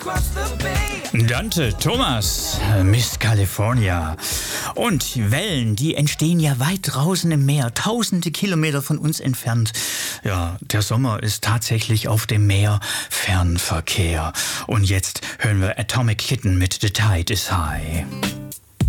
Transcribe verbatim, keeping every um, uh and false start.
Dante Thomas, Miss California. Und Wellen, die entstehen ja weit draußen im Meer, tausende Kilometer von uns entfernt. Ja, der Sommer ist tatsächlich auf dem Meer Fernverkehr. Und jetzt hören wir Atomic Kitten mit The Tide is High.